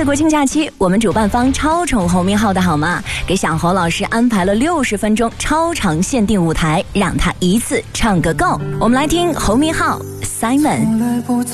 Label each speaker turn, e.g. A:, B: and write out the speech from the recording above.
A: 国庆假期，我们主办方超宠侯明昊的好吗？给小侯老师安排了60分钟超长限定舞台，让他一次唱个够。我们来听侯明昊 Simon。